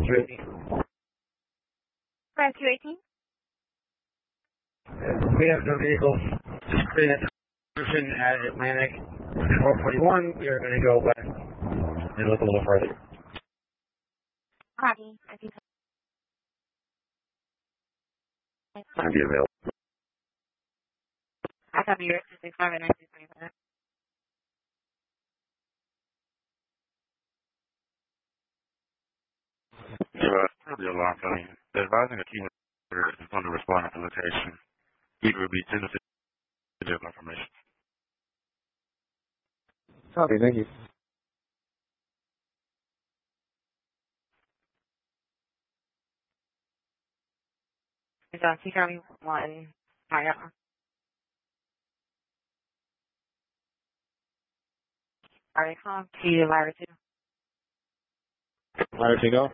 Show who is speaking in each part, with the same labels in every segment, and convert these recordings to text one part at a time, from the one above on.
Speaker 1: 218.
Speaker 2: Brand 218.
Speaker 1: We have no vehicles in at Atlantic 1241. We are going to go west and look a little further.
Speaker 2: Copy. I think
Speaker 1: I'll be available.
Speaker 2: I copy yours 265 and 925.
Speaker 3: The alarm telling you. The advising accumulator is going to respond at the location. Either will be 10 to 15 additional information.
Speaker 1: Copy, thank you.
Speaker 2: It's on 231. Fire. Alright, come to Ladder 2.
Speaker 1: Ladder 2, go.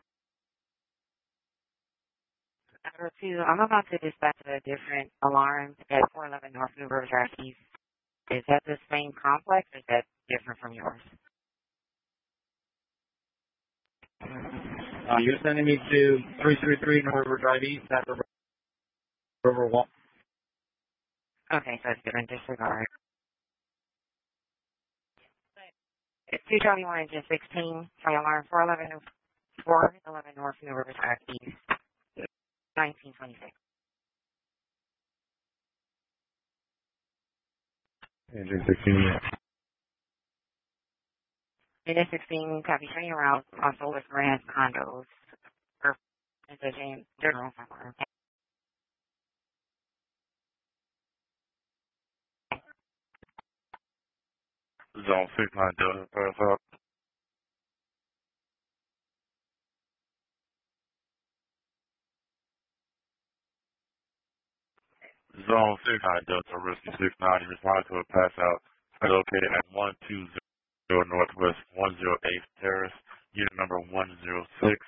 Speaker 2: Ladder 2, I'm about to dispatch a different alarm at 411 North New River Drive East. Is that the same complex or is that different from yours?
Speaker 1: You're sending me to 333 North River Drive East at the River Wall.
Speaker 2: Okay, so it's different. Disregard. It's 221 and just 16. Fire alarm 411 North New River Drive East. 1926.
Speaker 1: Engine 16.
Speaker 2: Unit 16, copy, turning around on Solis Grand Condos. Or, it's a general somewhere.
Speaker 3: Zone 69 Delta, pass up. Zone 69 Delta, Rescue 690, responded to a pass out located at 120 Northwest 108th Terrace, unit number 106.